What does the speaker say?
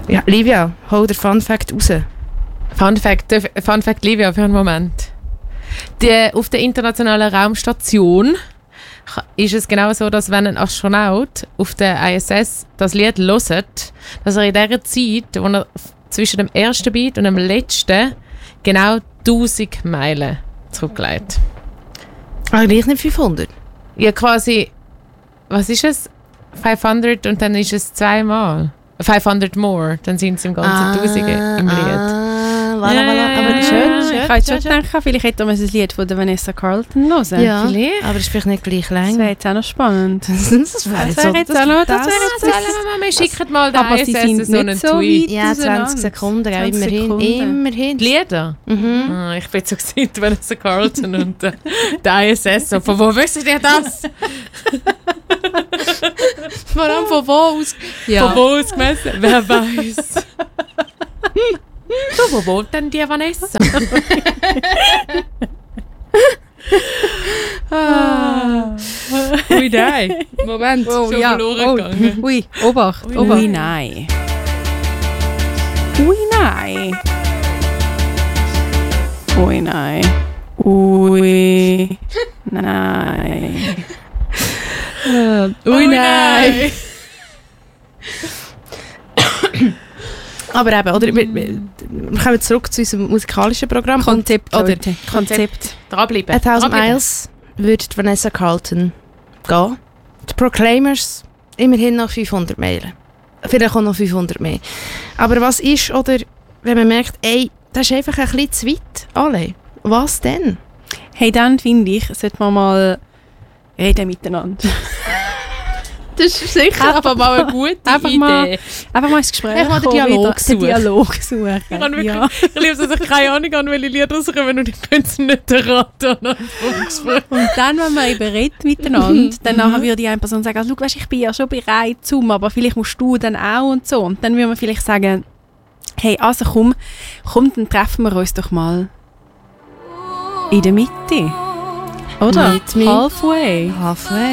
Ja, Livia, hol den Fun Fact raus. Fun Fact Livia für einen Moment. Auf der internationalen Raumstation ist es genau so, dass wenn ein Astronaut auf der ISS das Lied hört, dass er in dieser Zeit, wo er zwischen dem ersten Beat und dem letzten genau 1000 Meilen zurücklegt. Ah, gleich nicht 500? Ja, quasi, was ist es? 500 und dann ist es zweimal. 500 more, dann sind es im ganzen Tausende im Lied. Aber schön. Ich habe schon gedacht, vielleicht hätte man das Lied von der Vanessa Carlton hören. Ja, Vielleicht. aber es ist vielleicht nicht gleich lang. Das wäre jetzt auch noch spannend. Das wäre jetzt auch noch... Wir schicken mal den Aber sie ISS sind so einen nicht so Tweet. weit Ja, 20 auseinander. Sekunden, 20 immerhin. Sekunden. Immerhin. Die Lieder? Mhm. Ah, ich bin so gesehen, Vanessa Carlton und der ISS. So, von wo wisst ihr das? Vor allem von wo aus? Von wo aus gemessen? Wer weiß. So, wo wohnt denn die Vanessa? Ui, nein. Moment. Oh, Schon ja. verloren gegangen. Ui, Obacht, Ui, Obacht. nein. Ui, nein. Ui, nein. Ui, nein. Ui, nein. Aber eben, oder, wir kommen zurück zu unserem musikalischen Programm. Konzept, oder Leute. Konzept. Dranbleiben. 1000 Miles würde die Vanessa Carlton gehen. Die Proclaimers immerhin noch 500 Meilen. Vielleicht auch noch 500 mehr. Aber was ist, oder wenn man merkt, ey, das ist einfach ein bisschen zu weit. Alle. Was denn? Hey, dann finde ich, sollte man mal reden miteinander. Das ist sicher Einfach mal eine gute Einfach Idee. mal, einfach mal ins Gespräch Einfach mal den kommen Dialog wieder. suchen. Den Dialog suchen. Ich habe wirklich, Ja. ich liebe es, dass ich keine Ahnung habe, welche Lieder rauskommen und ich könnte es nicht erraten. Und dann, wenn man eben redet miteinander, dann nachher würde die eine Person sagen, also, schau, weisst, ich bin ja schon bereit zum, aber vielleicht musst du dann auch und so. Und dann würde man vielleicht sagen, hey, also komm, dann treffen wir uns doch mal in der Mitte. Oder? Meet me. Halfway. Halfway.